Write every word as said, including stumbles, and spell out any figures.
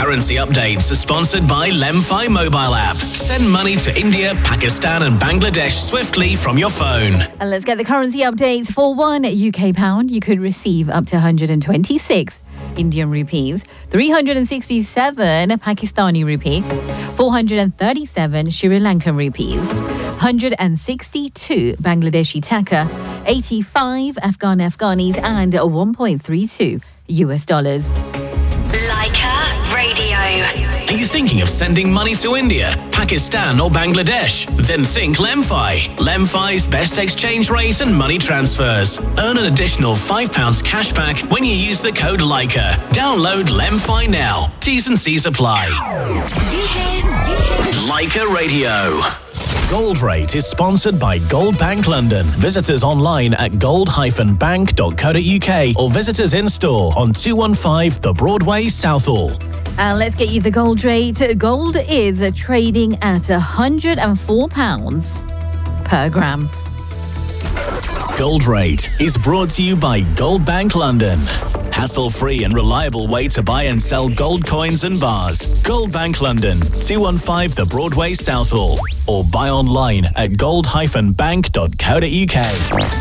Currency updates are sponsored by Lemfi mobile app. Send money to India, Pakistan and Bangladesh swiftly from your phone. And let's get the currency updates. For one U K pound, you could receive up to one hundred twenty-six Indian rupees, three hundred sixty-seven Pakistani rupee, four hundred thirty-seven Sri Lankan rupees, one hundred sixty-two Bangladeshi taka, eighty-five Afghan Afghanis and one point three two U S dollars. Leica Radio. Are you thinking of sending money to India, Pakistan or Bangladesh? Then think Lemfi. Lemfi's best exchange rate and money transfers. Earn an additional five pounds cash back when you use the code Leica. Download Lemfi now. T's and C's apply. Leica Radio. Gold Rate is sponsored by Gold Bank London. Visit us online at gold dash bank dot co dot uk or visit us in store on two fifteen The Broadway, Southall. And let's get you the gold rate. Gold is trading at one hundred four pounds per gram. Gold Rate is brought to you by Gold Bank London. Hassle-free and reliable way to buy and sell gold coins and bars. Gold Bank London, two fifteen The Broadway, Southall. Or buy online at gold dash bank dot co dot uk.